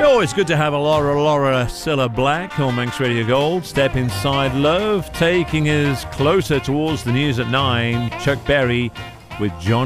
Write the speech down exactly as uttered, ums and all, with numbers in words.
Always good to have a Laura Laura Cilla Black on Manx Radio Gold. Step Inside Love, taking us closer towards the news at nine. Chuck Berry with John